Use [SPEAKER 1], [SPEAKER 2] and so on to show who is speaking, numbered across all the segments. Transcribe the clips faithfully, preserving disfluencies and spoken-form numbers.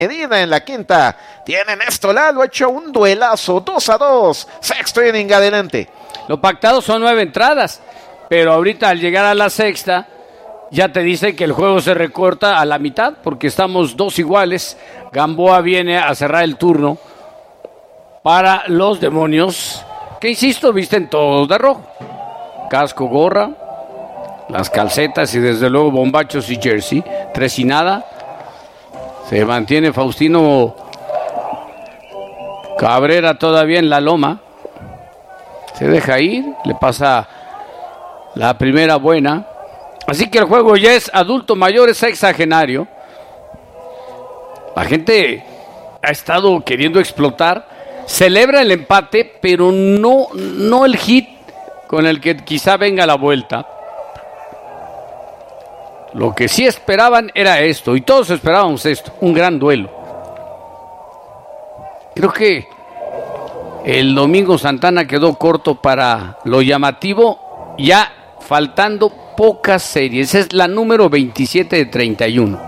[SPEAKER 1] Medina en la quinta. Tiene Néstor Lalo, hecho un duelazo, dos a dos. Sexto inning adelante.
[SPEAKER 2] Lo pactado son nueve entradas, pero ahorita al llegar a la sexta, ya te dice que el juego se recorta a la mitad, porque estamos dos iguales. Gamboa viene a cerrar el turno para los demonios, que insisto, visten todos de rojo. Casco, gorra, las calcetas y desde luego bombachos y jersey. Tres y nada. Se mantiene Faustino Cabrera todavía en la loma. Se deja ir, le pasa la primera buena. Así que el juego ya es adulto mayor, es sexagenario. La gente ha estado queriendo explotar. Celebra el empate, pero no, no el hit con el que quizá venga la vuelta. Lo que sí esperaban era esto, y todos esperábamos esto, un gran duelo. Creo que el Domingo Santana quedó corto para lo llamativo, ya faltando pocas series. Es la número veintisiete de treinta y uno.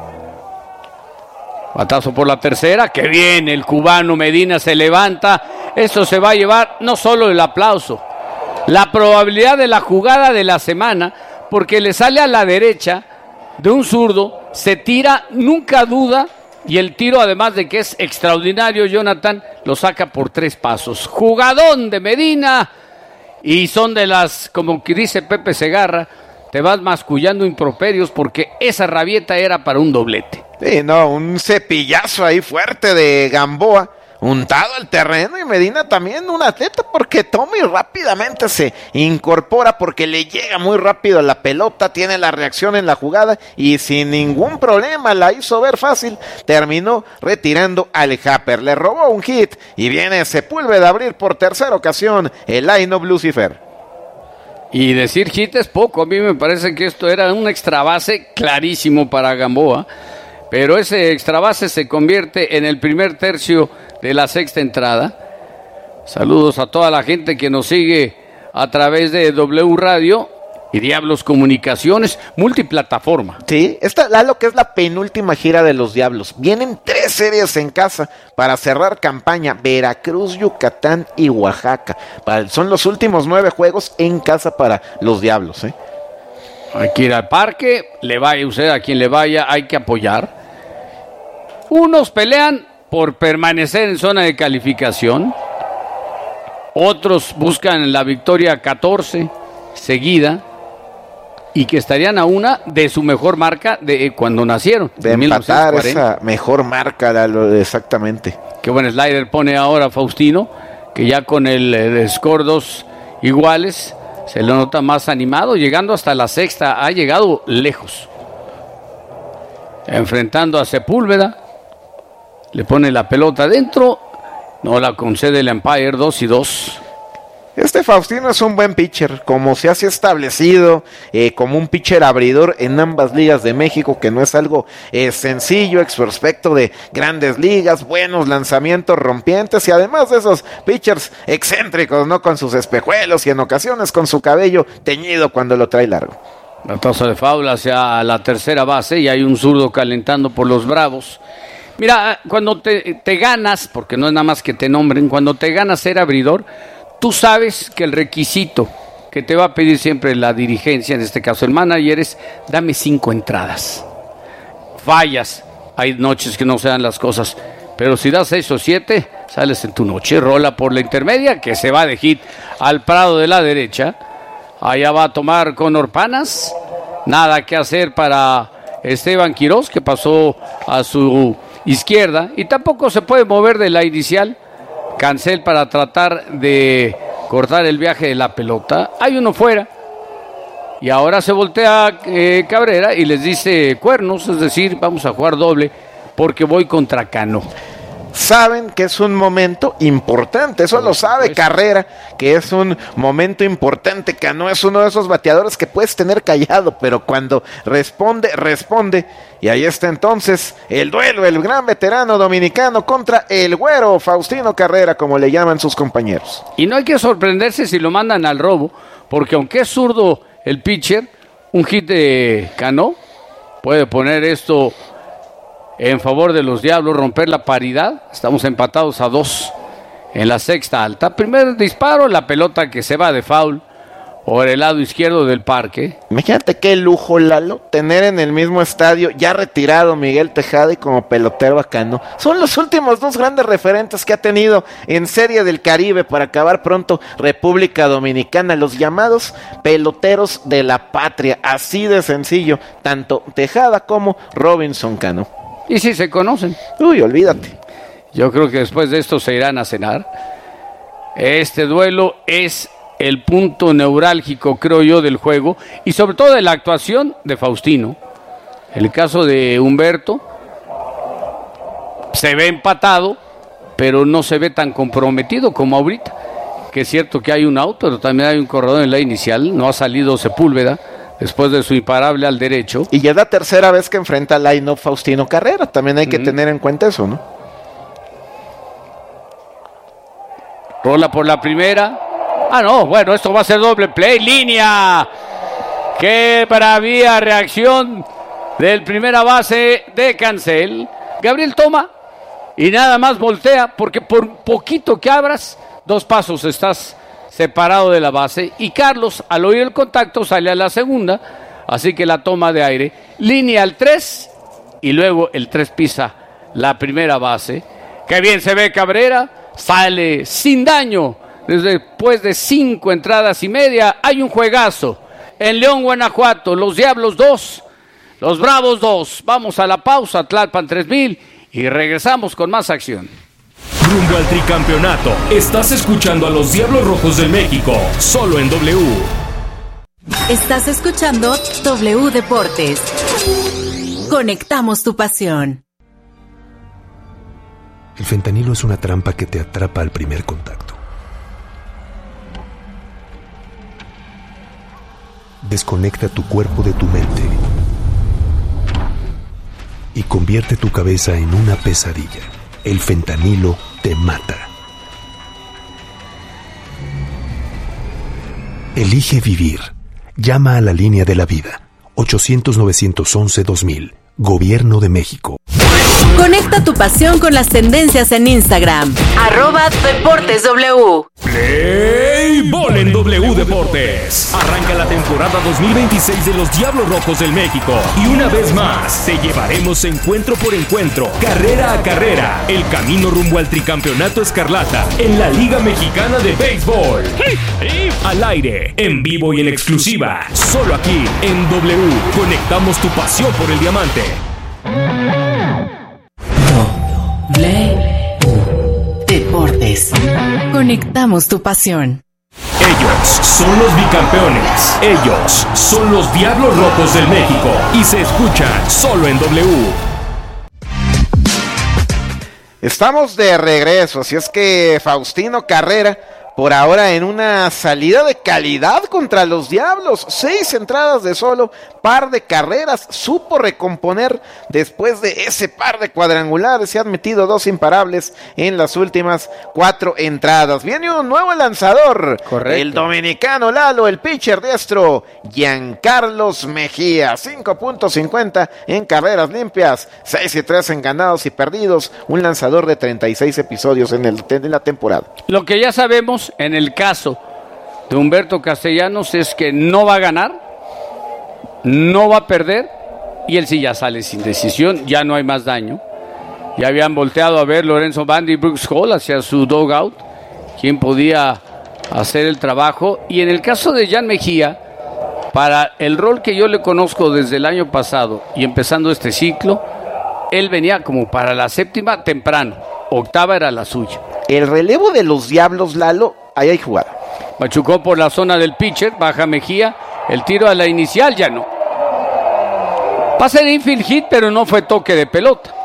[SPEAKER 2] Batazo por la tercera, que bien, el cubano Medina se levanta. Esto se va a llevar no solo el aplauso, la probabilidad de la jugada de la semana, porque le sale a la derecha de un zurdo, se tira, nunca duda, y el tiro, además de que es extraordinario, Jonathan, lo saca por tres pasos. Jugadón de Medina, y son de las, como que dice Pepe Segarra, te vas mascullando improperios, porque esa rabieta era para un doblete.
[SPEAKER 1] Sí, no, un cepillazo ahí fuerte de Gamboa, untado al terreno, y Medina también un atleta porque toma y rápidamente se incorpora porque le llega muy rápido la pelota, tiene la reacción en la jugada y sin ningún problema la hizo ver fácil, terminó retirando al Japper, le robó un hit y viene Sepúlveda a abrir por tercera ocasión el line-up Lucifer.
[SPEAKER 2] Y decir hit es poco, a mí me parece que esto era un extra base clarísimo para Gamboa, pero ese extra base se convierte en el primer tercio de la sexta entrada. Saludos a toda la gente que nos sigue a través de W Radio y Diablos Comunicaciones, multiplataforma.
[SPEAKER 1] Sí, esta es lo que es la penúltima gira de los Diablos. Vienen tres series en casa para cerrar campaña: Veracruz, Yucatán y Oaxaca. Son los últimos nueve juegos en casa para los Diablos, ¿eh?
[SPEAKER 2] Hay que ir al parque, le vaya usted a quien le vaya, hay que apoyar. Unos pelean por permanecer en zona de calificación, otros buscan la victoria catorce seguida y que estarían a una de su mejor marca de cuando nacieron.
[SPEAKER 1] De empatar esa mejor marca, exactamente.
[SPEAKER 2] Qué buen slider pone ahora Faustino, que ya con el, el score dos iguales se lo nota más animado, llegando hasta la sexta, ha llegado lejos. Enfrentando a Sepúlveda, le pone la pelota adentro, no la concede el umpire, dos y dos.
[SPEAKER 1] Este Faustino es un buen pitcher, como se ha establecido eh, como un pitcher abridor en ambas ligas de México, que no es algo eh, sencillo, ex respecto de grandes ligas, buenos lanzamientos rompientes y además de esos pitchers excéntricos, ¿no? Con sus espejuelos y en ocasiones con su cabello teñido cuando lo trae largo.
[SPEAKER 2] Batazo de foul hacia la tercera base y hay un zurdo calentando por los Bravos. Mira, cuando te, te ganas, porque no es nada más que te nombren, cuando te ganas ser abridor, tú sabes que el requisito que te va a pedir siempre la dirigencia, en este caso el manager, es dame cinco entradas. Fallas, hay noches que no se dan las cosas, pero si das seis o siete, sales en tu noche, rola por la intermedia, que se va de hit al prado de la derecha. Allá va a tomar Conor Panas, nada que hacer para Esteban Quiroz, que pasó a su izquierda, y tampoco se puede mover de la inicial. Cancel para tratar de cortar el viaje de la pelota. Hay uno fuera. Y ahora se voltea eh, Cabrera y les dice cuernos, es decir, vamos a jugar doble porque voy contra Cano.
[SPEAKER 1] Saben que es un momento importante, eso lo sabe Carrera, que es un momento importante. Cano es uno de esos bateadores que puedes tener callado, pero cuando responde, responde. Y ahí está entonces el duelo, el gran veterano dominicano contra el güero Faustino Carrera, como le llaman sus compañeros.
[SPEAKER 2] Y no hay que sorprenderse si lo mandan al robo, porque aunque es zurdo el pitcher, un hit de Cano puede poner esto en favor de los Diablos, romper la paridad. Estamos empatados a dos en la sexta alta. Primer disparo, la pelota que se va de foul por el lado izquierdo del parque.
[SPEAKER 1] Imagínate qué lujo, Lalo, tener en el mismo estadio ya retirado Miguel Tejada y como pelotero bacano. Son los últimos dos grandes referentes que ha tenido en Serie del Caribe para acabar pronto República Dominicana, los llamados peloteros de la patria, así de sencillo, tanto Tejada como Robinson Cano.
[SPEAKER 2] Y si se conocen.
[SPEAKER 1] Uy, olvídate.
[SPEAKER 2] Yo creo que después de esto se irán a cenar. Este duelo es el punto neurálgico, creo yo, del juego y sobre todo de la actuación de Faustino. El caso de Humberto se ve empatado, pero no se ve tan comprometido como ahorita, que es cierto que hay un auto, pero también hay un corredor en la inicial. No ha salido Sepúlveda después de su imparable al derecho.
[SPEAKER 1] Y ya es la tercera vez que enfrenta al line-up Faustino Carrera, también hay que uh-huh. tener en cuenta eso, ¿no?
[SPEAKER 2] Rola por la primera. Ah, no, bueno, esto va a ser doble play, línea. Qué bravía reacción del primera base de Cancel. Gabriel toma y nada más voltea, porque por poquito que abras, dos pasos estás separado de la base. Y Carlos, al oír el contacto, sale a la segunda, así que la toma de aire. Línea al tres y luego el tres pisa la primera base. Qué bien se ve Cabrera, sale sin daño. Después de cinco entradas y media, hay un juegazo en León, Guanajuato. Los Diablos dos, los Bravos dos. Vamos a la pausa, Tlalpan tres mil, y regresamos con más acción.
[SPEAKER 3] Rumbo al tricampeonato. Estás escuchando a los Diablos Rojos del México, solo en W.
[SPEAKER 4] Estás escuchando W Deportes. Conectamos tu pasión.
[SPEAKER 5] El fentanilo es una trampa que te atrapa al primer contacto. Desconecta tu cuerpo de tu mente y convierte tu cabeza en una pesadilla. El fentanilo te mata. Elige vivir. Llama a la línea de la vida. ochocientos, novecientos once, dos mil. Gobierno de México.
[SPEAKER 4] Conecta tu pasión con las tendencias en Instagram. Arroba Deportes W.
[SPEAKER 3] Play Ball en W Deportes. Arranca la temporada dos mil veintiséis de los Diablos Rojos del México. Y una vez más, te llevaremos encuentro por encuentro, carrera a carrera, el camino rumbo al tricampeonato escarlata en la Liga Mexicana de Béisbol. Al aire, en vivo y en exclusiva, solo aquí en W. Conectamos tu pasión por el diamante.
[SPEAKER 4] W Deportes. Conectamos tu pasión.
[SPEAKER 3] Ellos son los bicampeones. Ellos son los Diablos Rojos del México. Y se escuchan solo en W.
[SPEAKER 1] Estamos de regreso, así es que Faustino Carrera, por ahora en una salida de calidad contra los Diablos, seis entradas de solo, par de carreras, supo recomponer después de ese par de cuadrangulares, se han metido dos imparables en las últimas cuatro entradas. Viene un nuevo lanzador, correcto, el dominicano Lalo, el pitcher diestro, Giancarlos Mejía, cinco punto cincuenta en carreras limpias, seis y tres en ganados y perdidos, un lanzador de treinta y seis episodios en, el, en la temporada.
[SPEAKER 2] Lo que ya sabemos en el caso de Humberto Castellanos es que no va a ganar, no va a perder, y él sí ya sale sin decisión, ya no hay más daño. Ya habían volteado a ver Lorenzo Bandy y Brooks Hall hacia su dugout, quien podía hacer el trabajo. Y en el caso de Jan Mejía, para el rol que yo le conozco desde el año pasado y empezando este ciclo, él venía como para la séptima temprano, octava era la suya.
[SPEAKER 1] El relevo de los Diablos, Lalo, ahí hay jugada.
[SPEAKER 2] Machucó por la zona del pitcher, baja Mejía, el tiro a la inicial ya no. Pase de infield hit, pero no fue toque de pelota.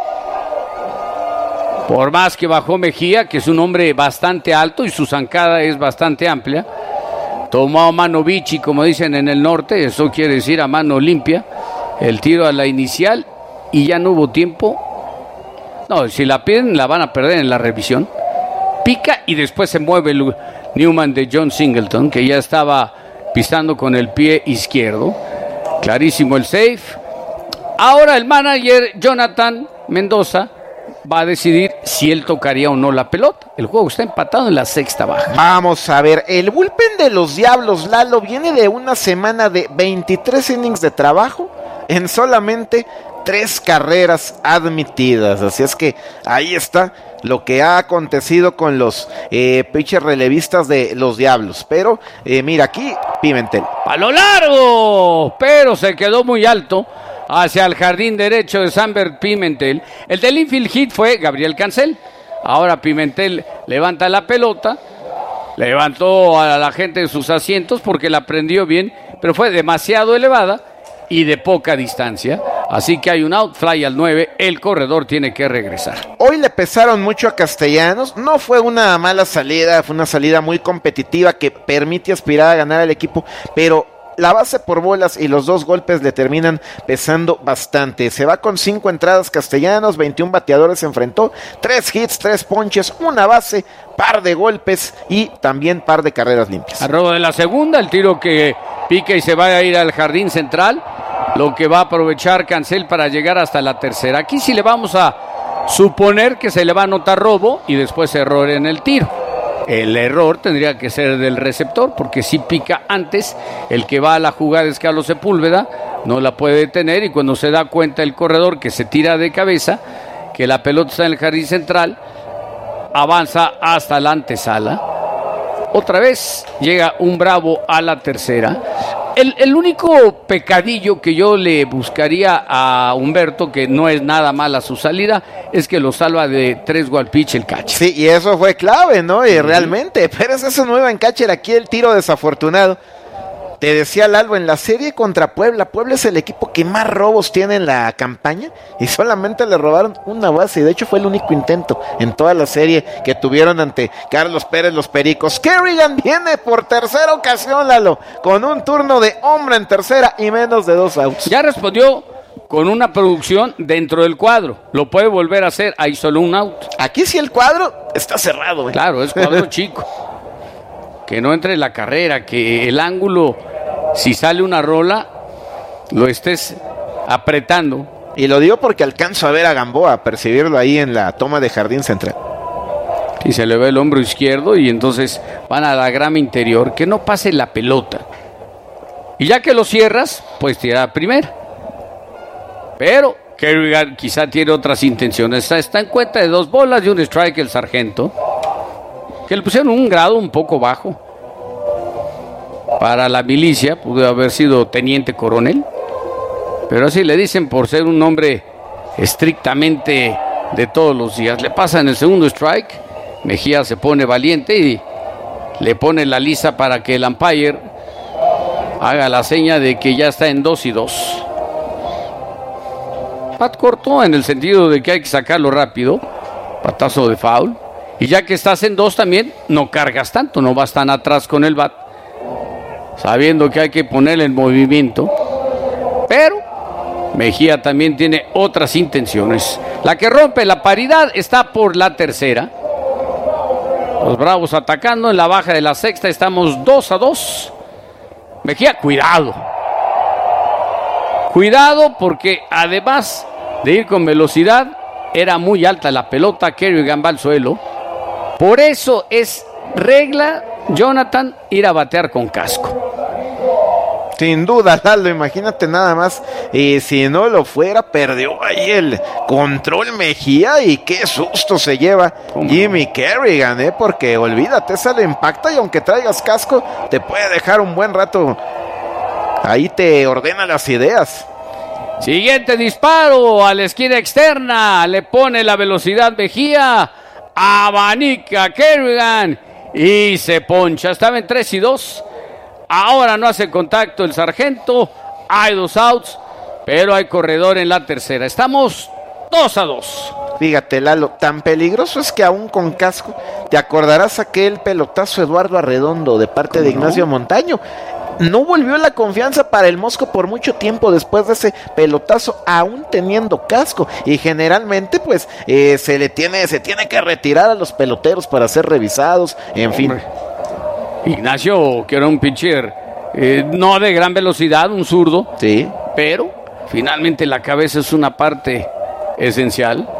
[SPEAKER 2] Por más que bajó Mejía, que es un hombre bastante alto y su zancada es bastante amplia, tomó a mano bichi, como dicen en el norte, eso quiere decir a mano limpia, el tiro a la inicial y ya no hubo tiempo. No, si la pierden la van a perder en la revisión. Pica y después se mueve el Newman de John Singleton, que ya estaba pisando con el pie izquierdo. Clarísimo el safe. Ahora el manager Jonathan Mendoza va a decidir si él tocaría o no la pelota. El juego está empatado en la sexta baja.
[SPEAKER 1] Vamos a ver, el bullpen de los Diablos, Lalo, viene de una semana de veintitrés innings de trabajo en solamente tres carreras admitidas. Así es que ahí está lo que ha acontecido con los eh, pitchers relevistas de los Diablos. Pero eh, mira aquí, Pimentel.
[SPEAKER 2] ¡A lo largo! Pero se quedó muy alto hacia el jardín derecho de Sanber Pimentel. El del infield hit fue Gabriel Cancel. Ahora Pimentel levanta la pelota, levantó a la gente de sus asientos porque la prendió bien, pero fue demasiado elevada y de poca distancia. Así que hay un out, fly al nueve, el corredor tiene que regresar.
[SPEAKER 1] Hoy le pesaron mucho a Castellanos, no fue una mala salida, fue una salida muy competitiva que permite aspirar a ganar al equipo, pero la base por bolas y los dos golpes le terminan pesando bastante. Se va con cinco entradas Castellanos, veintiún bateadores se enfrentó, tres hits, tres ponches, una base, par de golpes y también par de carreras limpias.
[SPEAKER 2] Arroba de la segunda, el tiro que pica y se va a ir al jardín central, lo que va a aprovechar Cancel para llegar hasta la tercera. Aquí sí le vamos a suponer que se le va a anotar robo y después error en el tiro. El error tendría que ser del receptor, porque si pica antes, el que va a la jugada es Carlos Sepúlveda, no la puede detener, y cuando se da cuenta el corredor que se tira de cabeza, que la pelota está en el jardín central, avanza hasta la antesala. Otra vez llega un bravo a la tercera. El, el único pecadillo que yo le buscaría a Humberto, que no es nada mala su salida, es que lo salva de tres wild pitch el catcher.
[SPEAKER 1] Sí, y eso fue clave, ¿no? Y uh-huh. realmente, pero es eso nuevo en catcher, aquí el tiro desafortunado. Te decía Lalo, en la serie contra Puebla, Puebla es el equipo que más robos tiene en la campaña y solamente le robaron una base, y de hecho fue el único intento en toda la serie que tuvieron ante Carlos Pérez los Pericos. Kerrigan viene por tercera ocasión, Lalo, con un turno de hombre en tercera y menos de dos outs.
[SPEAKER 2] Ya respondió con una producción dentro del cuadro, lo puede volver a hacer, hay solo un out.
[SPEAKER 1] Aquí sí el cuadro está cerrado, ¿eh?
[SPEAKER 2] Claro, es cuadro chico. Que no entre la carrera, que el ángulo, si sale una rola, lo estés apretando.
[SPEAKER 1] Y lo digo porque alcanzo a ver a Gamboa, a percibirlo ahí en la toma de jardín central.
[SPEAKER 2] Y se le ve el hombro izquierdo y entonces van a la grama interior, que no pase la pelota. Y ya que lo cierras, pues tira a primera. Pero Kerrigan quizá tiene otras intenciones. Está, está en cuenta de dos bolas y un strike el sargento, que le pusieron un grado un poco bajo. Para la milicia, pudo haber sido teniente coronel, pero así le dicen por ser un hombre estrictamente de todos los días. Le pasa en el segundo strike, Mejía se pone valiente y le pone la lisa para que el umpire haga la seña de que ya está en dos y dos. Pat corto en el sentido de que hay que sacarlo rápido, patazo de foul, y ya que estás en dos también, no cargas tanto, no vas tan atrás con el bat, sabiendo que hay que ponerle en movimiento. Pero Mejía también tiene otras intenciones. La que rompe la paridad está por la tercera. Los Bravos atacando en la baja de la sexta. Estamos dos a dos. Mejía, cuidado. Cuidado porque además de ir con velocidad, era muy alta la pelota. Kerrigan va al suelo. Por eso es regla, Jonathan, ir a batear con casco.
[SPEAKER 1] Sin duda, Lalo, imagínate nada más, y si no lo fuera, perdió ahí el control Mejía, y qué susto se lleva Jimmy Kerrigan, ¿eh? Porque olvídate, esa le impacta, y aunque traigas casco, te puede dejar un buen rato, ahí te ordena las ideas.
[SPEAKER 2] Siguiente disparo a la esquina externa, le pone la velocidad Mejía, abanica Kerrigan, y se poncha. Estaba en tres y dos. Ahora no hace contacto el sargento. Hay dos outs, pero hay corredor en la tercera. Estamos dos a dos.
[SPEAKER 1] Fíjate, Lalo, tan peligroso es que aún con casco, te acordarás aquel pelotazo Eduardo Arredondo de parte de Ignacio no? Montaño. No volvió la confianza para el Mosco por mucho tiempo después de ese pelotazo, aún teniendo casco, y generalmente pues eh, se le tiene, se tiene que retirar a los peloteros para ser revisados, en Hombre. fin.
[SPEAKER 2] Ignacio, que era un pitcher eh, no de gran velocidad, un zurdo,
[SPEAKER 1] sí,
[SPEAKER 2] pero finalmente la cabeza es una parte esencial.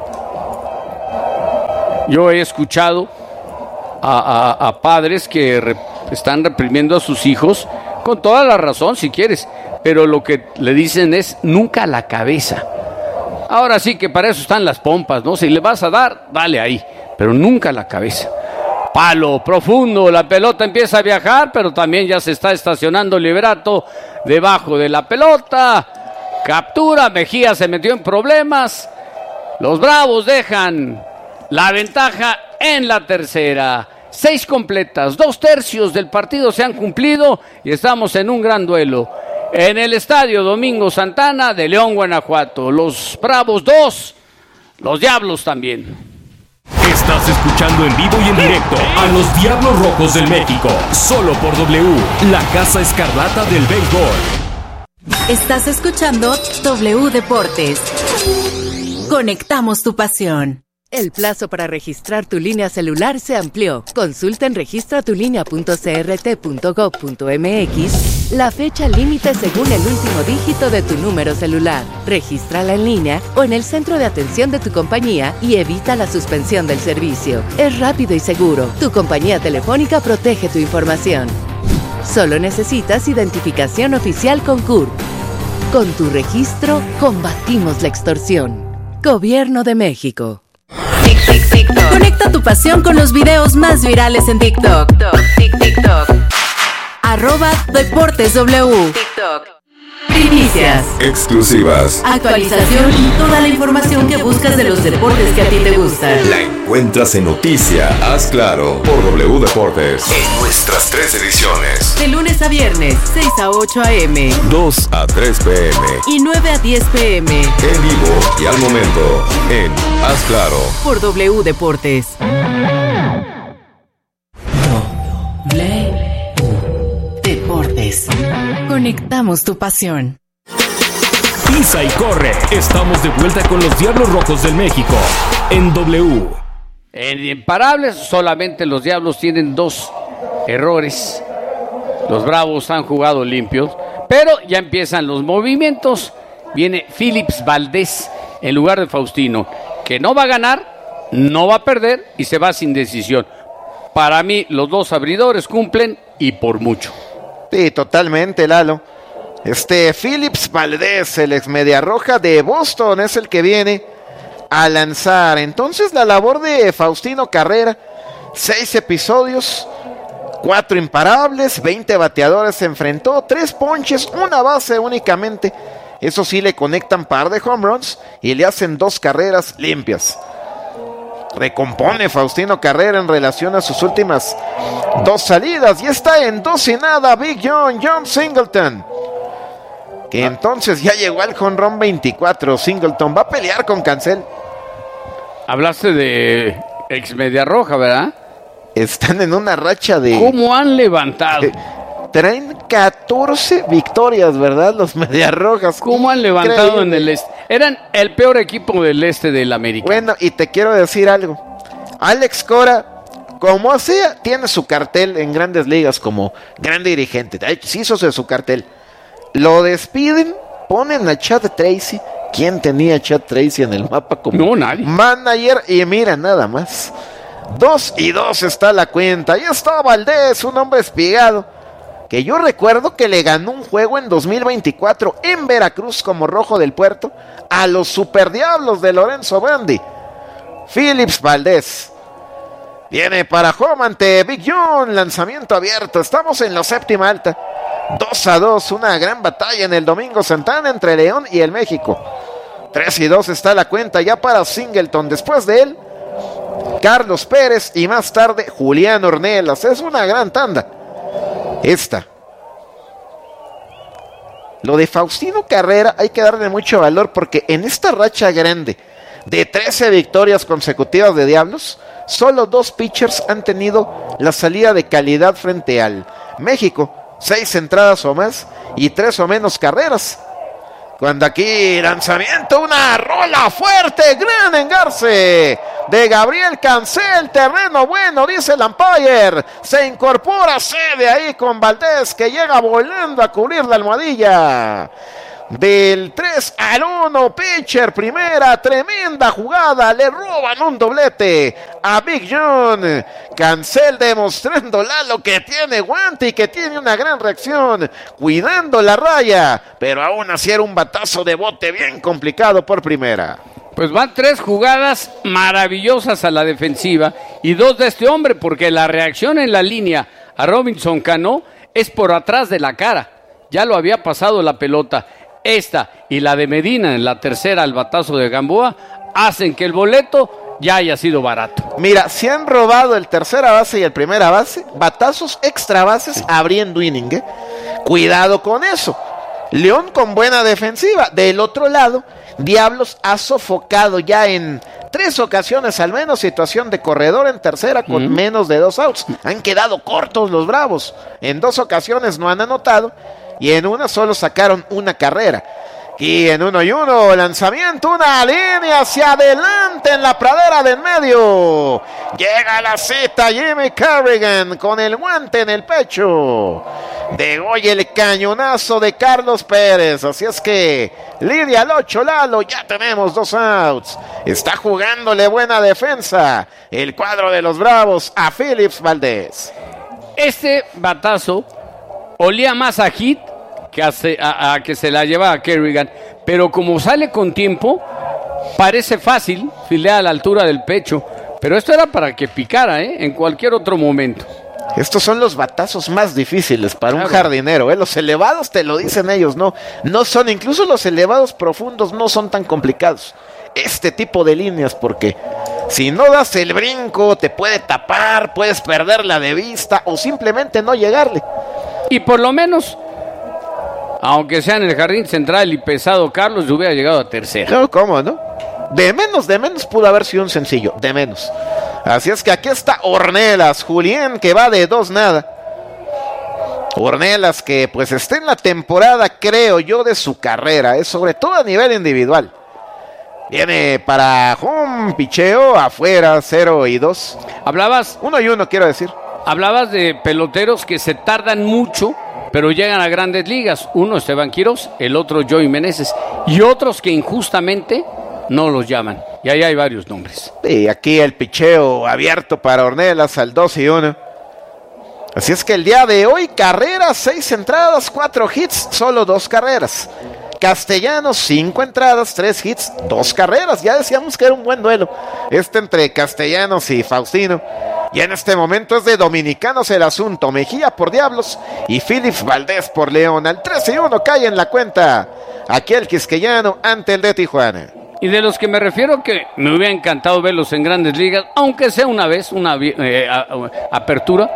[SPEAKER 2] Yo he escuchado a, a, a padres que re, están reprimiendo a sus hijos, con toda la razón si quieres, pero lo que le dicen es nunca la cabeza. Ahora sí que para eso están las pompas, ¿no? Si le vas a dar, dale ahí, pero nunca la cabeza. Palo profundo, la pelota empieza a viajar, pero también ya se está estacionando Liberato debajo de la pelota. Captura, Mejía se metió en problemas. Los Bravos dejan la ventaja en la tercera. Seis completas, dos tercios del partido se han cumplido y estamos en un gran duelo. En el estadio Domingo Santana de León, Guanajuato. Los Bravos dos, los Diablos también.
[SPEAKER 3] Estás escuchando en vivo y en directo a los Diablos Rojos del México, solo por W, la Casa Escarlata del Béisbol.
[SPEAKER 4] Estás escuchando W Deportes. Conectamos tu pasión.
[SPEAKER 6] El plazo para registrar tu línea celular se amplió. Consulta en registra tu línea punto c r t punto gov punto m x la fecha límite según el último dígito de tu número celular. Regístrala en línea o en el centro de atención de tu compañía y evita la suspensión del servicio. Es rápido y seguro. Tu compañía telefónica protege tu información. Solo necesitas identificación oficial con C U R P. Con tu registro, combatimos la extorsión. Gobierno de México.
[SPEAKER 4] Conecta tu pasión con los videos más virales en TikTok. TikTok. Arroba Deportes W. TikTok. Primicias.
[SPEAKER 7] Exclusivas.
[SPEAKER 4] Actualización y toda la información que buscas de los deportes que a ti te gustan.
[SPEAKER 7] La encuentras en Noticia, Haz Claro, por W Deportes. En nuestras tres ediciones.
[SPEAKER 4] De lunes a viernes, seis a ocho a eme.
[SPEAKER 7] dos a tres pe eme.
[SPEAKER 4] Y nueve a diez pe eme.
[SPEAKER 7] En vivo y al momento, en Haz Claro.
[SPEAKER 4] Por W Deportes. W Deportes. Conectamos tu pasión.
[SPEAKER 3] Pisa y corre. Estamos de vuelta con los Diablos Rojos del México en W.
[SPEAKER 2] En Imparables solamente los Diablos tienen dos errores. Los Bravos han jugado limpios, pero ya empiezan los movimientos. Viene Phillips Valdés en lugar de Faustino, que no va a ganar, no va a perder y se va sin decisión. Para mí los dos abridores cumplen y por mucho.
[SPEAKER 1] Sí, totalmente, Lalo. Este Phillips Valdés, el ex media roja de Boston, es el que viene a lanzar. Entonces la labor de Faustino Carrera, seis episodios, cuatro imparables, veinte bateadores se enfrentó, tres ponches, una base únicamente. Eso sí, le conectan par de home runs y le hacen dos carreras limpias. Recompone Faustino Carrera en relación a sus últimas dos salidas y está en dos y nada Big John, John Singleton, que ah. entonces ya llegó al home run veinticuatro. Singleton va a pelear con Cancel.
[SPEAKER 2] Hablaste de ex media roja, ¿verdad?
[SPEAKER 1] Están en una racha de...
[SPEAKER 2] ¿Cómo han levantado?
[SPEAKER 1] Eh, traen catorce victorias, ¿verdad? Los Medias Rojas.
[SPEAKER 2] ¿Cómo han levantado Increíble. En el este? Eran el peor equipo del este del América.
[SPEAKER 1] Bueno, y te quiero decir algo. Alex Cora, como sea, tiene su cartel en Grandes Ligas como gran dirigente. Sí hizo su cartel. Lo despiden, ponen a Chad Tracy. ¿Quién tenía a Chad Tracy en el mapa como
[SPEAKER 2] no, nadie.
[SPEAKER 1] manager? Y mira, nada más. Dos y dos está la cuenta. Ahí está Valdés, un hombre espigado, que yo recuerdo que le ganó un juego en dos mil veinticuatro en Veracruz como Rojo del Puerto a los Superdiablos de Lorenzo Brandi. Phillips Valdés viene para home ante Big John, lanzamiento abierto. Estamos en la séptima alta, dos a dos, una gran batalla en el Domingo Santana entre León y el México. Tres y dos está la cuenta ya para Singleton. Después de él, Carlos Pérez y más tarde Julián Ornelas. Es una gran tanda esta. Lo de Faustino Carrera hay que darle mucho valor, porque en esta racha grande de trece victorias consecutivas de Diablos, solo dos pitchers han tenido la salida de calidad frente al México. Seis entradas o más y tres o menos carreras. Cuando aquí lanzamiento, una rola fuerte, gran engarce de Gabriel Cancel, terreno bueno, dice el umpire. Se incorpora Cede ahí con Valdés, que llega volando a cubrir la almohadilla. Del tres al uno, pitcher, primera, tremenda jugada, le roban un doblete a Big John. Cancel demostrando Lalo que tiene guante y que tiene una gran reacción, cuidando la raya, pero aún así era un batazo de bote bien complicado por primera.
[SPEAKER 2] Pues van tres jugadas maravillosas a la defensiva y dos de este hombre, porque la reacción en la línea a Robinson Cano es por atrás de la cara, ya lo había pasado la pelota. Esta y la de Medina en la tercera al batazo de Gamboa hacen que el boleto ya haya sido barato.
[SPEAKER 1] Mira, se han robado el tercera base y el primera base, batazos extra bases abriendo inning, ¿eh? Cuidado con eso. León con buena defensiva. Del otro lado, Diablos ha sofocado ya en tres ocasiones al menos situación de corredor en tercera con mm. menos de dos outs. Han quedado cortos los Bravos. En dos ocasiones no han anotado y en una solo sacaron una carrera. Y en uno y uno, lanzamiento, una línea hacia adelante en la pradera del medio. Llega a la cita Jimmy Carrigan con el guante en el pecho. Degolla el cañonazo de Carlos Pérez. Así es que lidia al ocho, Lalo, ya tenemos dos outs. Está jugándole buena defensa el cuadro de los Bravos a Phillips Valdés.
[SPEAKER 2] Este batazo olía más a hit que a, a, a que se la lleva a Kerrigan, pero como sale con tiempo, parece fácil, filea a la altura del pecho, pero esto era para que picara, ¿eh? En cualquier otro momento.
[SPEAKER 1] Estos son los batazos más difíciles para claro. un jardinero, ¿eh? Los elevados te lo dicen ellos, no, no son, incluso los elevados profundos no son tan complicados. Este tipo de líneas, porque si no das el brinco, te puede tapar, puedes perderla de vista o simplemente no llegarle.
[SPEAKER 2] Y por lo menos, aunque sea en el jardín central y pesado, Carlos, yo hubiera llegado a tercera.
[SPEAKER 1] No, ¿cómo, no? De menos, de menos pudo haber sido un sencillo, de menos. Así es que aquí está Ornelas, Julián, que va de dos nada. Ornelas que pues está en la temporada, creo yo, de su carrera, es sobre todo a nivel individual. Viene para home, picheo, afuera, cero y dos.
[SPEAKER 2] Hablabas...
[SPEAKER 1] Uno y uno, quiero decir.
[SPEAKER 2] Hablabas de peloteros que se tardan mucho, pero llegan a grandes ligas. Uno, Esteban Quiroz, el otro, Joey Meneses. Y otros que injustamente no los llaman. Y ahí hay varios nombres.
[SPEAKER 1] Sí, aquí el picheo abierto para Ornelas al dos y uno. Así es que el día de hoy, carreras, seis entradas, cuatro hits, solo dos carreras. Castellanos, cinco entradas, tres hits, dos carreras. Ya decíamos que era un buen duelo este entre Castellanos y Faustino. Y en este momento es de dominicanos el asunto. Mejía por Diablos y Phillips Valdés por León. Al tres y uno cae en la cuenta aquí el quisqueyano ante el de Tijuana.
[SPEAKER 2] Y de los que me refiero que me hubiera encantado verlos en grandes ligas, aunque sea una vez, una eh, a, a, apertura.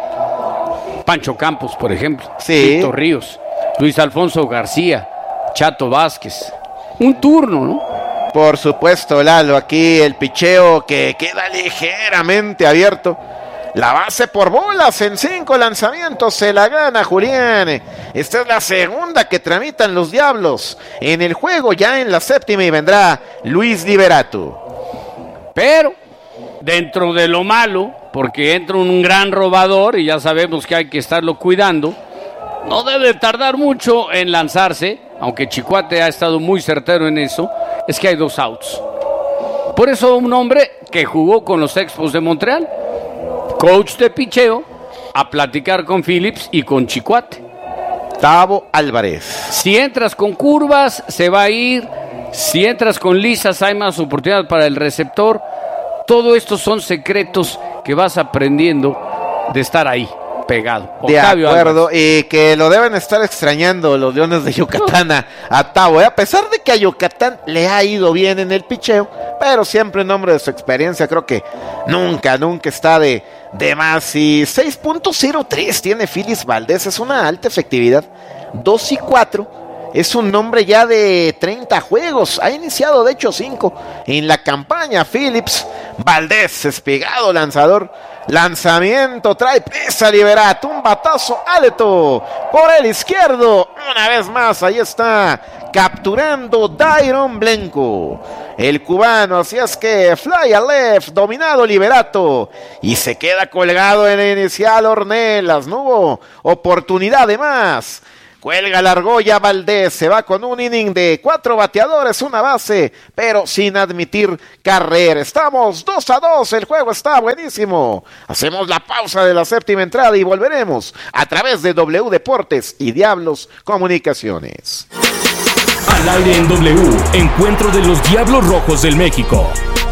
[SPEAKER 2] Pancho Campos, por ejemplo.
[SPEAKER 1] Sí.
[SPEAKER 2] Víctor Ríos, Luis Alfonso García, Chato Vázquez. Un turno, ¿no?
[SPEAKER 1] Por supuesto, Lalo, aquí el picheo que queda ligeramente abierto. La base por bolas en cinco lanzamientos se la gana Julián. Esta es la segunda que tramitan los Diablos en el juego, ya en la séptima, y vendrá Luis Liberato.
[SPEAKER 2] Pero dentro de lo malo, porque entra un gran robador y ya sabemos que hay que estarlo cuidando, no debe tardar mucho en lanzarse, aunque Chicuate ha estado muy certero en eso, es que hay dos outs. Por eso un hombre que jugó con los Expos de Montreal, coach de picheo, a platicar con Phillips y con Chicuate.
[SPEAKER 1] Tavo Álvarez.
[SPEAKER 2] Si entras con curvas, se va a ir. Si entras con lisas, hay más oportunidad para el receptor. Todo esto son secretos que vas aprendiendo de estar ahí, pegado.
[SPEAKER 1] De Octavio acuerdo, Álvarez. Y que lo deben estar extrañando los Leones de Yucatán a, a Tavo, ¿eh? A pesar de que a Yucatán le ha ido bien en el picheo, pero siempre en nombre de su experiencia, creo que nunca, nunca está de, de más. Y seis punto cero tres tiene Phillips Valdés, es una alta efectividad. dos y cuatro. Es un nombre ya de treinta juegos. Ha iniciado de hecho cinco en la campaña. Phillips Valdés, espigado lanzador. Lanzamiento, trae presa Liberato. Un batazo alto por el izquierdo. Una vez más, ahí está capturando Dairon Blanco, el cubano. Así es que fly a left, dominado Liberato. Y se queda colgado en el inicial Ornelas. No hubo oportunidad de más. Cuelga la argolla Valdés, se va con un inning de cuatro bateadores, una base, pero sin admitir carrera. Estamos dos a dos, el juego está buenísimo. Hacemos la pausa de la séptima entrada y volveremos a través de W Deportes y Diablos Comunicaciones.
[SPEAKER 3] Al aire en W, encuentro de los Diablos Rojos del México.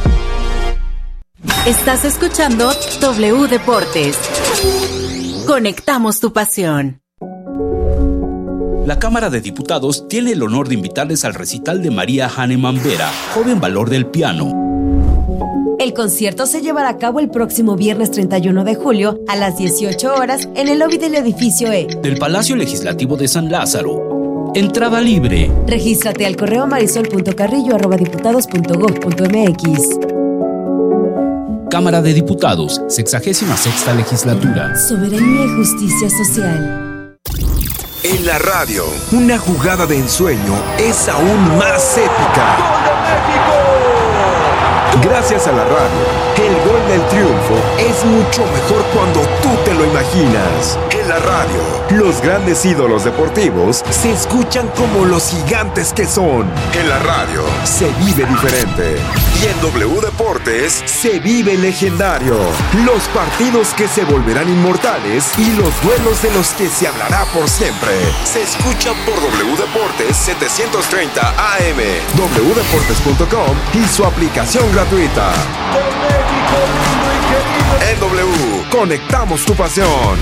[SPEAKER 4] Estás escuchando W Deportes. Conectamos tu pasión.
[SPEAKER 8] La Cámara de Diputados tiene el honor de invitarles al recital de María Hahnemann Vera, joven valor del piano.
[SPEAKER 9] El concierto se llevará a cabo el próximo viernes treinta y uno de julio a las dieciocho horas en el lobby del edificio E
[SPEAKER 8] del Palacio Legislativo de San Lázaro. Entrada libre.
[SPEAKER 9] Regístrate al correo marisol punto carrillo arroba diputados punto gob punto mx.
[SPEAKER 8] Cámara de Diputados, sexagésima sexta legislatura.
[SPEAKER 9] Soberanía y justicia social.
[SPEAKER 5] En la radio, una jugada de ensueño es aún más épica. ¡Gol de México! Gracias a la radio, el gol del triunfo es mucho mejor cuando tú te lo imaginas. En la radio, los grandes ídolos deportivos se escuchan como los gigantes que son. En la radio, se vive diferente. Y en W Deportes, se vive legendario. Los partidos que se volverán inmortales y los duelos de los que se hablará por siempre. Se escuchan por W Deportes setecientos treinta A M, w deportes punto com y su aplicación gratuita. En W, conectamos tu pasión.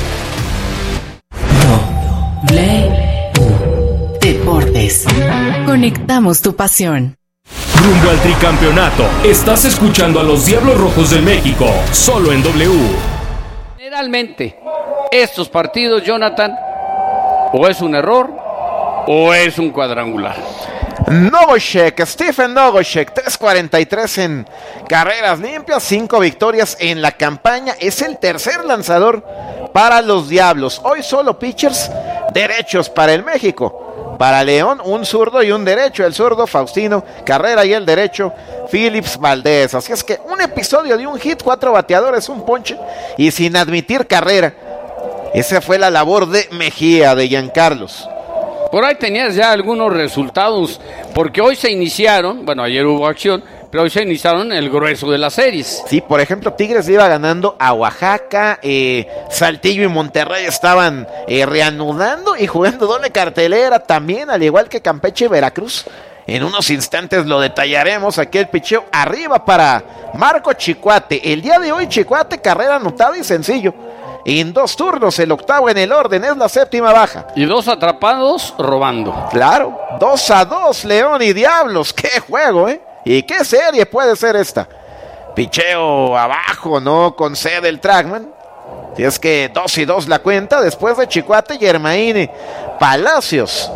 [SPEAKER 4] W Deportes. Conectamos tu pasión.
[SPEAKER 3] Rumbo al tricampeonato. Estás escuchando a los Diablos Rojos del México, solo en W.
[SPEAKER 2] Generalmente, estos partidos, Jonathan, o es un error o es un cuadrangular.
[SPEAKER 1] Nogoshek, Stephen Nogoshek, tres cuarenta y tres en carreras limpias, cinco victorias en la campaña. Es el tercer lanzador para los Diablos. Hoy solo pitchers derechos para el México. Para León, un zurdo y un derecho. El zurdo Faustino Carrera y el derecho Phillips Valdés. Así es que un episodio de un hit, cuatro bateadores, un ponche y sin admitir carrera. Esa fue la labor de Mejía, de Giancarlos.
[SPEAKER 2] Por ahí tenías ya algunos resultados, porque hoy se iniciaron, bueno, ayer hubo acción, pero hoy se iniciaron el grueso de las series.
[SPEAKER 1] Sí, por ejemplo, Tigres iba ganando a Oaxaca, eh, Saltillo y Monterrey estaban eh, reanudando y jugando doble cartelera también, al igual que Campeche y Veracruz. En unos instantes lo detallaremos, aquí el picheo arriba para Marco Chicuate. El día de hoy Chicuate, carrera anotada y sencillo. En dos turnos, el octavo en el orden, es la séptima baja.
[SPEAKER 2] Y dos atrapados robando.
[SPEAKER 1] Claro, dos a dos, León y Diablos. ¡Qué juego, eh! ¿Y qué serie puede ser esta? Picheo abajo, ¿no? Concede el Trackman. Si es que dos y dos la cuenta, después de Chicuate, Yermaine Palacios.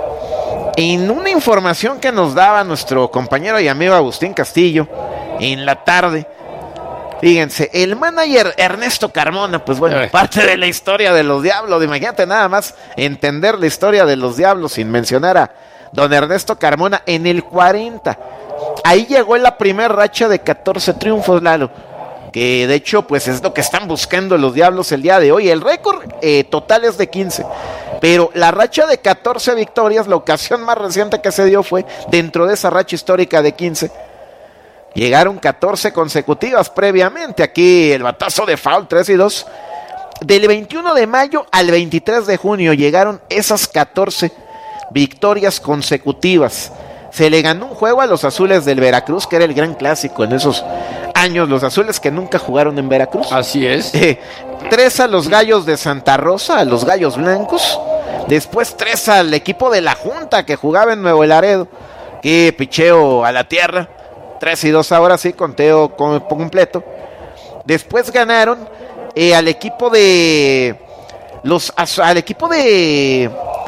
[SPEAKER 1] En una información que nos daba nuestro compañero y amigo Agustín Castillo en la tarde, fíjense, el manager Ernesto Carmona, pues bueno, parte de la historia de los Diablos. Imagínate nada más entender la historia de los Diablos sin mencionar a don Ernesto Carmona en el cuarenta. Ahí llegó en la primera racha de catorce triunfos, Lalo, que de hecho pues es lo que están buscando los Diablos el día de hoy. El récord eh, total es de quince, pero la racha de catorce victorias, la ocasión más reciente que se dio fue dentro de esa racha histórica de quince. Llegaron catorce consecutivas previamente. Aquí el batazo de foul, tres y dos. Del veintiuno de mayo al veintitrés de junio llegaron esas catorce victorias consecutivas. Se le ganó un juego a los Azules del Veracruz, que era el gran clásico en esos años. Los Azules que nunca jugaron en Veracruz.
[SPEAKER 2] Así es.
[SPEAKER 1] Eh, tres a los Gallos de Santa Rosa, a los Gallos Blancos. Después tres al equipo de la Junta que jugaba en Nuevo Laredo. Que picheo a la tierra. tres y dos ahora sí, conteo completo. Después ganaron eh, al equipo de los al equipo de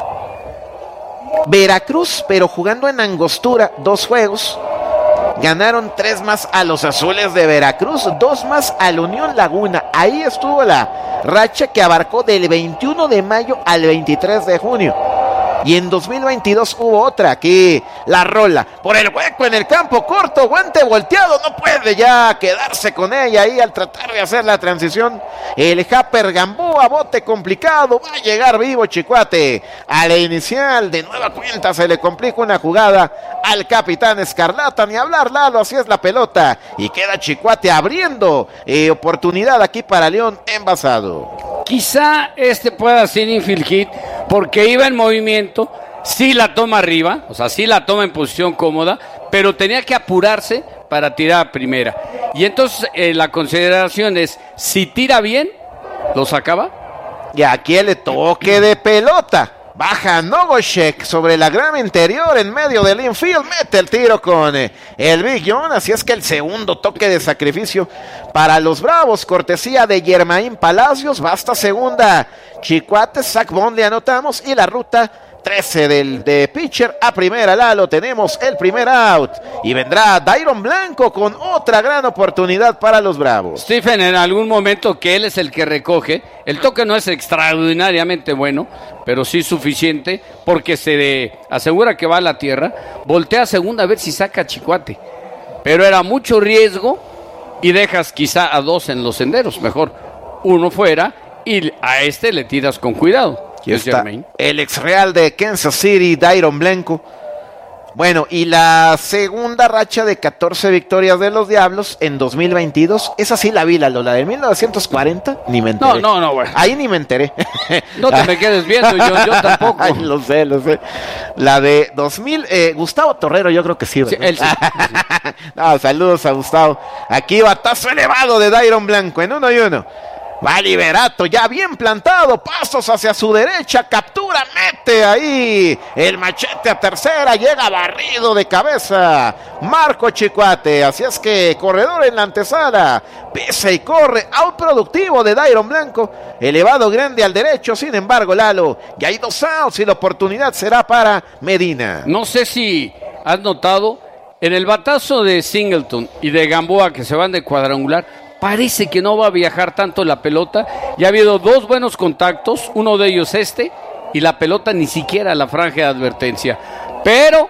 [SPEAKER 1] Veracruz, pero jugando en Angostura, dos juegos. Ganaron tres más a los Azules de Veracruz, dos más al Unión Laguna. Ahí estuvo la racha que abarcó del veintiuno de mayo al veintitrés de junio. Y en dos mil veintidós hubo otra, aquí la rola por el hueco en el campo corto, guante volteado, no puede ya quedarse con ella ahí al tratar de hacer la transición. El Japper Gamboa, bote complicado, va a llegar vivo Chicoate a la inicial, de nueva cuenta se le complica una jugada al capitán Escarlata, ni hablar Lalo, así es la pelota, y queda Chicoate abriendo eh, oportunidad aquí para León Envasado.
[SPEAKER 2] Quizá este pueda ser infield hit, porque iba en movimiento, sí la toma arriba, o sea, sí la toma en posición cómoda, pero tenía que apurarse para tirar a primera. Y entonces eh, la consideración es, si tira bien, lo sacaba.
[SPEAKER 1] Y aquí el toque de pelota. Baja Novoshek sobre la grama interior en medio del infield, mete el tiro con eh, el Big John, así es que el segundo toque de sacrificio para los Bravos, cortesía de Germain Palacios, basta segunda, Chicoate, Zach Bond le anotamos y la ruta trece del de pitcher a primera, Lalo, tenemos el primer out y vendrá Dairon Blanco con otra gran oportunidad para los Bravos.
[SPEAKER 2] Stephen, en algún momento que él es el que recoge, el toque no es extraordinariamente bueno, pero sí suficiente porque se de, asegura que va a la tierra, voltea a segunda a ver si saca a Chicoate, pero era mucho riesgo y dejas quizá a dos en los senderos, mejor uno fuera y a este le tiras con cuidado.
[SPEAKER 1] Aquí está el ex real de Kansas City, Dairon Blanco. Bueno, y la segunda racha de catorce victorias de los Diablos en dos mil veintidós, esa sí la vi, la Lola de mil novecientos cuarenta, ni me enteré.
[SPEAKER 2] No, no, no, güey.
[SPEAKER 1] Ahí ni me enteré.
[SPEAKER 2] No te me quedes viendo, yo, yo tampoco.
[SPEAKER 1] Ay, lo sé, lo sé. La de dos mil, eh, Gustavo Torrero, yo creo que sí.
[SPEAKER 2] Sí, él sí, sí.
[SPEAKER 1] No, saludos a Gustavo. Aquí batazo elevado de Dairon Blanco en uno y uno. Va Liberato, ya bien plantado, pasos hacia su derecha, captura, mete ahí el machete a tercera, llega barrido de cabeza Marco Chicoate, así es que corredor en la antesala, pesa y corre, out productivo de Dairon Blanco, elevado grande al derecho, sin embargo Lalo, ya hay dos outs y la oportunidad será para Medina.
[SPEAKER 2] No sé si has notado, en el batazo de Singleton y de Gamboa que se van de cuadrangular, parece que no va a viajar tanto la pelota. Ya ha habido dos buenos contactos, uno de ellos este, y la pelota ni siquiera a la franja de advertencia. Pero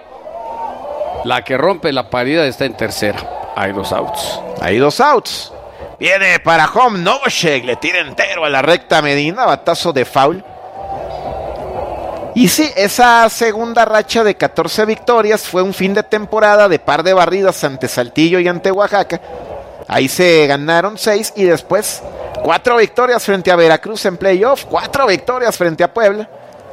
[SPEAKER 2] la que rompe la paridad está en tercera. Hay dos outs.
[SPEAKER 1] Hay dos outs. Viene para home Novoshek, le tira entero a la recta Medina, batazo de foul. Y sí, esa segunda racha de catorce victorias fue un fin de temporada de par de barridas ante Saltillo y ante Oaxaca. Ahí se ganaron seis y después cuatro victorias frente a Veracruz en playoff, cuatro victorias frente a Puebla.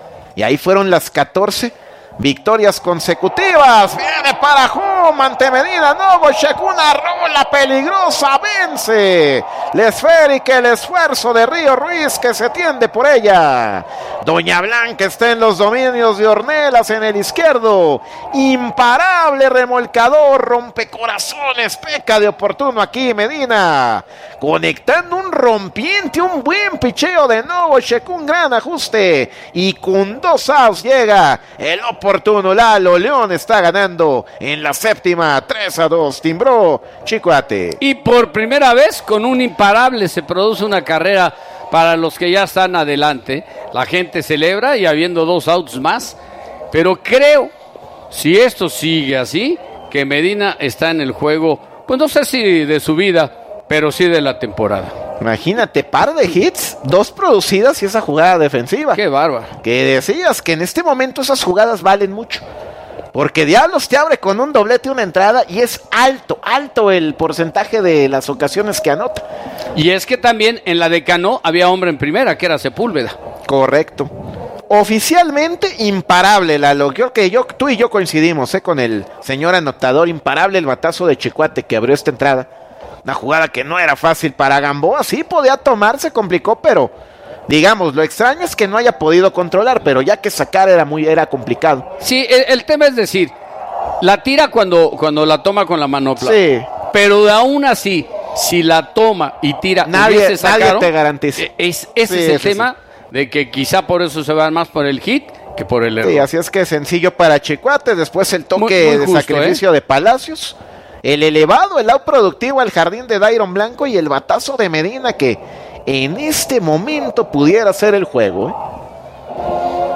[SPEAKER 1] Y ahí fueron las catorce victorias consecutivas. Viene para home ante Medina Novoshek, una rola peligrosa, vence Lesférica, el esfuerzo de Río Ruiz que se tiende por ella. Doña Blanca está en los dominios de Ornelas en el izquierdo, imparable remolcador, rompecorazones, peca de oportuno aquí Medina, conectando un rompiente, un buen picheo de Novoshek, un gran ajuste y con dos outs llega el oportuno Lalo. León está ganando en la séptima, tres a dos, timbró Chicoate.
[SPEAKER 2] Y por primera vez con un imparable se produce una carrera para los que ya están adelante. La gente celebra y habiendo dos outs más, pero creo, si esto sigue así, que Medina está en el juego, pues no sé si de su vida, pero sí de la temporada.
[SPEAKER 1] Imagínate, par de hits, dos producidas y esa jugada defensiva.
[SPEAKER 2] Qué bárbaro.
[SPEAKER 1] Que decías que en este momento esas jugadas valen mucho. Porque Diablos te abre con un doblete, una entrada, y es alto, alto el porcentaje de las ocasiones que anota.
[SPEAKER 2] Y es que también en la de Cano había hombre en primera, que era Sepúlveda.
[SPEAKER 1] Correcto. Oficialmente imparable, Lalo. Creo que yo, tú y yo coincidimos ¿eh? con el señor anotador. Imparable el batazo de Chicoate que abrió esta entrada. Una jugada que no era fácil para Gamboa. Sí podía tomar, se complicó, pero digamos, lo extraño es que no haya podido controlar, pero ya que sacar era muy era complicado.
[SPEAKER 2] Sí, el, el tema es decir, la tira cuando, cuando la toma con la manopla.
[SPEAKER 1] Sí.
[SPEAKER 2] Pero aún así, si la toma y tira,
[SPEAKER 1] nadie, nadie te garantiza.
[SPEAKER 2] Es, ese sí, es el ese tema sí. De que quizá por eso se van más por el hit que por el error.
[SPEAKER 1] Sí, así es que sencillo para Chicoate. Después el toque muy, muy justo, de sacrificio ¿eh? de Palacios. El elevado, el out productivo al jardín de Dairon Blanco y el batazo de Medina que en este momento pudiera ser el juego. ¿eh?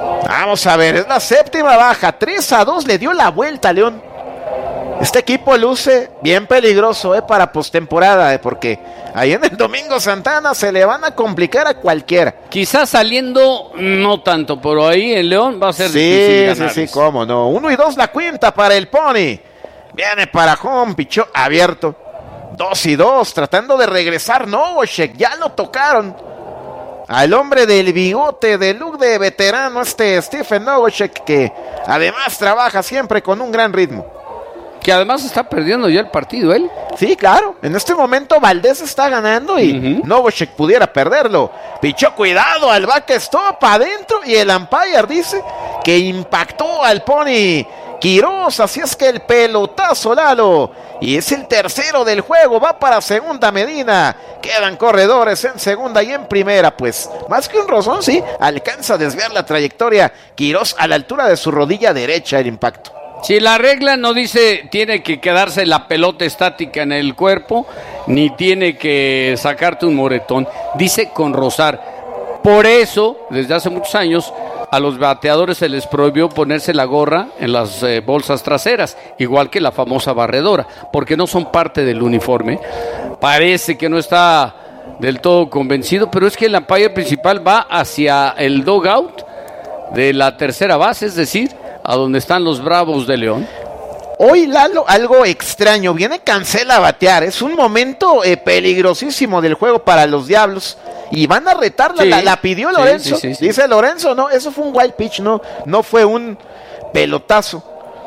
[SPEAKER 1] Vamos a ver, es la séptima baja. tres a dos le dio la vuelta a León. Este equipo luce bien peligroso eh, para postemporada, eh, porque ahí en el Domingo Santana se le van a complicar a cualquiera.
[SPEAKER 2] Quizás saliendo no tanto, pero ahí en León va a ser
[SPEAKER 1] sí,
[SPEAKER 2] difícil ganarles.
[SPEAKER 1] Sí, sí, cómo no. Uno y dos la cuenta para el Pony. Viene para home, pichó abierto. Dos y dos, tratando de regresar Novosek, ya lo tocaron. Al hombre del bigote, de look de veterano, este Stephen Novosek, que además trabaja siempre con un gran ritmo.
[SPEAKER 2] Que además está perdiendo ya el partido, ¿él?
[SPEAKER 1] Sí, claro. En este momento Valdés está ganando y uh-huh. Novosek pudiera perderlo. Pichó cuidado al backstop adentro y el umpire dice que impactó al Pony Quirós. Así es que el pelotazo, Lalo. Y es el tercero del juego. Va para segunda Medina. Quedan corredores en segunda y en primera. Pues más que un rozón, sí. Alcanza a desviar la trayectoria Quirós a la altura de su rodilla derecha el impacto.
[SPEAKER 2] Si la regla no dice tiene que quedarse la pelota estática en el cuerpo, ni tiene que sacarte un moretón, dice con rozar. Por eso, desde hace muchos años, a los bateadores se les prohibió ponerse la gorra en las eh, bolsas traseras, igual que la famosa barredora, porque no son parte del uniforme. Parece que no está del todo convencido, pero es que el umpire principal va hacia el dugout de la tercera base, es decir, a donde están los Bravos de León.
[SPEAKER 1] Hoy, Lalo, algo extraño. Viene Cancel a batear. Es un momento eh, peligrosísimo del juego para los Diablos. Y van a retarla. Sí, la, la pidió Lorenzo. Sí, sí, sí, Dice sí. Lorenzo, no, eso fue un wild pitch, no, no fue un pelotazo.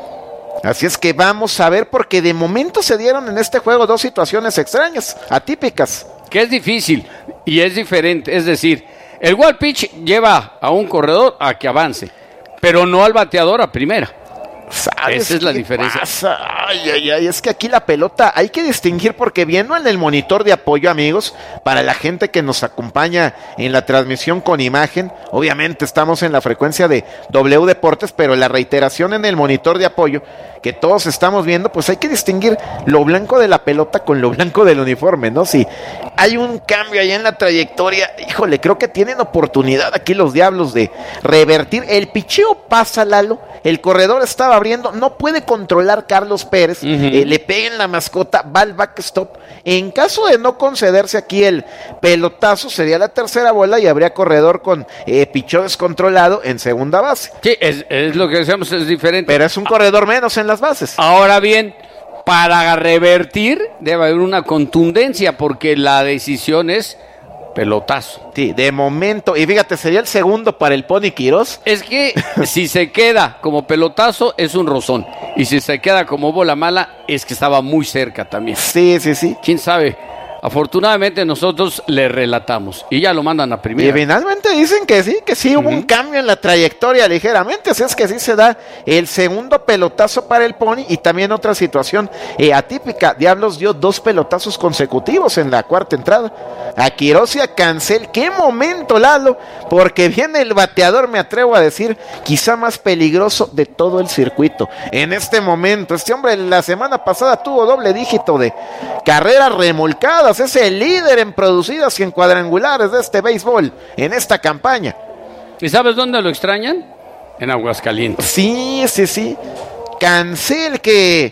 [SPEAKER 1] Así es que vamos a ver, porque de momento se dieron en este juego dos situaciones extrañas, atípicas.
[SPEAKER 2] Que es difícil y es diferente. Es decir, el wild pitch lleva a un corredor a que avance, pero no al bateador a primera. Esa es la diferencia.
[SPEAKER 1] Pasa? Ay, ay, ay, es que aquí la pelota hay que distinguir, porque viendo en el monitor de apoyo, amigos, para la gente que nos acompaña en la transmisión con imagen, obviamente estamos en la frecuencia de W Deportes, pero la reiteración en el monitor de apoyo que todos estamos viendo, pues hay que distinguir lo blanco de la pelota con lo blanco del uniforme, ¿no? Si hay un cambio ahí en la trayectoria, híjole, creo que tienen oportunidad aquí los Diablos de revertir. El picheo pasa, Lalo, el corredor estaba abriendo, no puede controlar Carlos Pérez, uh-huh. eh, le pega en la mascota, va al backstop. En caso de no concederse aquí el pelotazo, sería la tercera bola y habría corredor con eh, picheo descontrolado en segunda base.
[SPEAKER 2] Sí, es, es lo que decíamos, es diferente.
[SPEAKER 1] Pero es un corredor menos en las bases.
[SPEAKER 2] Ahora bien, para revertir debe haber una contundencia, porque la decisión es pelotazo.
[SPEAKER 1] Sí, de momento, y fíjate, sería el segundo para el Pony Quirós.
[SPEAKER 2] Es que si se queda como pelotazo es un rozón, y si se queda como bola mala es que estaba muy cerca también.
[SPEAKER 1] Sí, sí, sí.
[SPEAKER 2] ¿Quién sabe? Afortunadamente nosotros le relatamos y ya lo mandan a primera.
[SPEAKER 1] Y finalmente dicen que sí, que sí, uh-huh. hubo un cambio en la trayectoria ligeramente, así es que sí se da el segundo pelotazo para el Pony. Y también otra situación eh, atípica, Diablos dio dos pelotazos consecutivos en la cuarta entrada, a Quirós y a Cancel. Qué momento, Lalo, porque viene el bateador, me atrevo a decir, quizá más peligroso de todo el circuito en este momento. Este hombre la semana pasada tuvo doble dígito de carreras remolcadas, es el líder en producidas y en cuadrangulares de este béisbol en esta campaña.
[SPEAKER 2] ¿Y sabes dónde lo extrañan? En Aguascalientes.
[SPEAKER 1] Sí, sí, sí. Cancel, que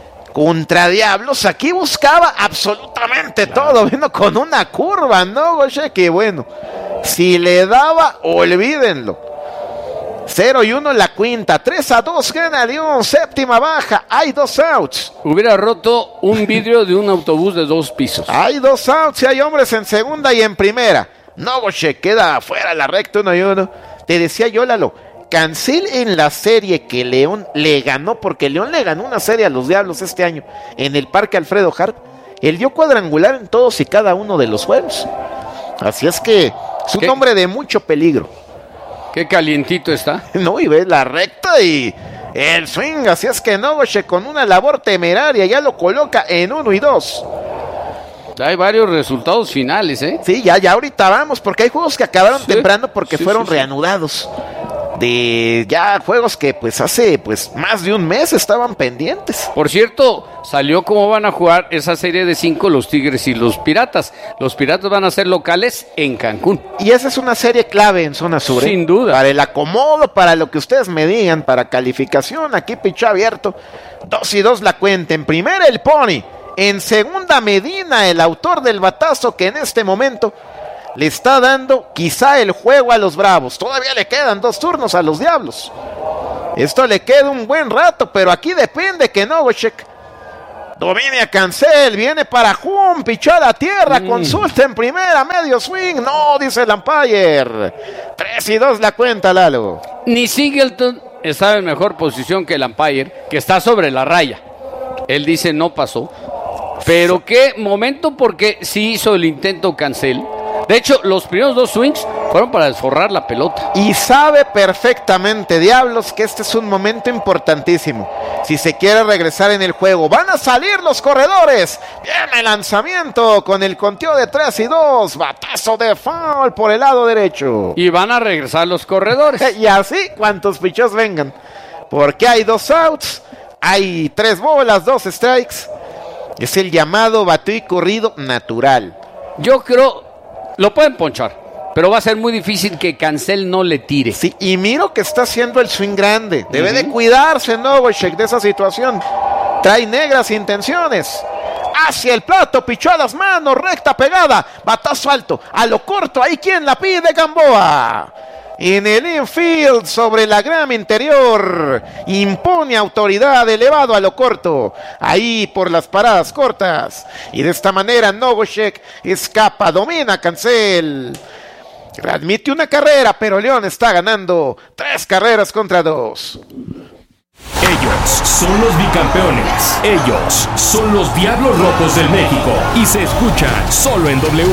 [SPEAKER 1] contra Diablos aquí buscaba absolutamente claro. todo, vino con una curva, ¿no, Goche? Que bueno, si le daba, olvídenlo. cero y uno la quinta, tres a dos gana León, séptima baja, hay dos outs.
[SPEAKER 2] Hubiera roto un vidrio de un autobús de dos pisos.
[SPEAKER 1] Hay dos outs y hay hombres en segunda y en primera. Novosek queda afuera la recta, uno y uno. Te decía yo, Lalo, Cancel en la serie que León le ganó, porque León le ganó una serie a los Diablos este año en el Parque Alfredo Harp. Él dio cuadrangular en todos y cada uno de los juegos. Así es que es un ¿Qué? hombre de mucho peligro.
[SPEAKER 2] Qué calientito está.
[SPEAKER 1] No, y ves la recta y el swing. Así es que Novosek, con una labor temeraria, ya lo coloca en uno y dos.
[SPEAKER 2] Hay varios resultados finales, ¿eh?
[SPEAKER 1] Sí, ya, ya ahorita vamos, porque hay juegos que acabaron sí, temprano porque sí, fueron sí, sí. reanudados. de ya juegos que pues hace pues más de un mes estaban pendientes.
[SPEAKER 2] Por cierto, salió cómo van a jugar esa serie de cinco los Tigres y los Piratas. Los Piratas van a ser locales en Cancún.
[SPEAKER 1] Y esa es una serie clave en zona sur.
[SPEAKER 2] Sin
[SPEAKER 1] ¿eh?
[SPEAKER 2] duda.
[SPEAKER 1] Para el acomodo, para lo que ustedes me digan, para calificación, aquí pichó abierto. Dos y dos la cuenta. En primera el Pony. En segunda Medina, el autor del batazo que en este momento le está dando quizá el juego a los Bravos. Todavía le quedan dos turnos a los Diablos. Esto le queda un buen rato, pero aquí depende que Novosek domine a Cancel. Viene para Jun, pichada a tierra, mm. consulta en primera, medio swing. No, dice el umpire. Tres y dos la cuenta, Lalo.
[SPEAKER 2] Ni Singleton está en mejor posición que el umpire, que está sobre la raya. Él dice no pasó. Pero qué momento, porque sí hizo el intento Cancel. De hecho, los primeros dos swings fueron para desforrar la pelota.
[SPEAKER 1] Y sabe perfectamente, Diablos, que este es un momento importantísimo. Si se quiere regresar en el juego, van a salir los corredores. Viene el lanzamiento con el conteo de tres y dos. Batazo de foul por el lado derecho.
[SPEAKER 2] Y van a regresar los corredores.
[SPEAKER 1] Y así, cuantos pichos vengan. Porque hay dos outs, hay tres bolas, dos strikes. Es el llamado bateo y corrido natural.
[SPEAKER 2] Yo creo, lo pueden ponchar, pero va a ser muy difícil que Cancel no le tire.
[SPEAKER 1] Sí, y miro que está haciendo el swing grande. Debe uh-huh. de cuidarse Novosek de esa situación. Trae negras intenciones. Hacia el plato, pichó a las manos, recta pegada. Batazo alto, a lo corto, ahí quien la pide, Gamboa. En el infield, sobre la grama interior, impone autoridad, elevado a lo corto, ahí por las paradas cortas, y de esta manera Novosek escapa, domina Cancel, admite una carrera, pero León está ganando tres carreras contra dos.
[SPEAKER 3] Ellos son los bicampeones, ellos son los Diablos Rojos del México, y se escuchan solo en W.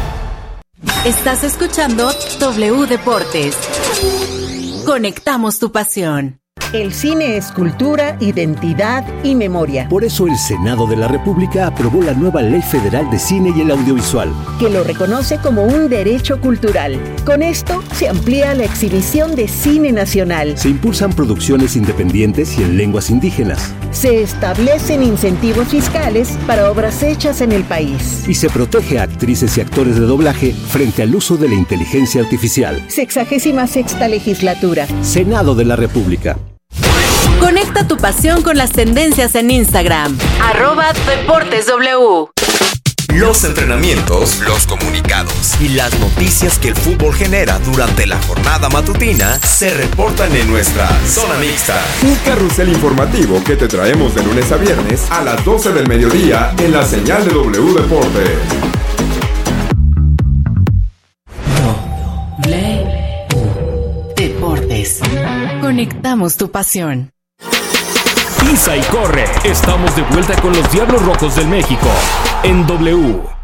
[SPEAKER 4] Estás escuchando W Deportes. Conectamos tu pasión.
[SPEAKER 10] El cine es cultura, identidad y memoria.
[SPEAKER 11] Por eso el Senado de la República aprobó la nueva Ley Federal de Cine y el Audiovisual,
[SPEAKER 10] que lo reconoce como un derecho cultural. Con esto se amplía la exhibición de cine nacional.
[SPEAKER 11] Se impulsan producciones independientes y en lenguas indígenas.
[SPEAKER 10] Se establecen incentivos fiscales para obras hechas en el país.
[SPEAKER 11] Y se protege a actrices y actores de doblaje frente al uso de la inteligencia artificial.
[SPEAKER 10] Sexagésima sexta legislatura.
[SPEAKER 11] Senado de la República.
[SPEAKER 4] Conecta tu pasión con las tendencias en Instagram. Arroba Deportes W.
[SPEAKER 7] Los entrenamientos, los comunicados y las noticias que el fútbol genera durante la jornada matutina se reportan en nuestra Zona Mixta.
[SPEAKER 5] Un carrusel informativo que te traemos de lunes a viernes a las doce del mediodía en la señal de W Deportes.
[SPEAKER 4] W Deportes. Conectamos tu pasión.
[SPEAKER 3] Pisa y corre. Estamos de vuelta con los Diablos Rojos del México en W.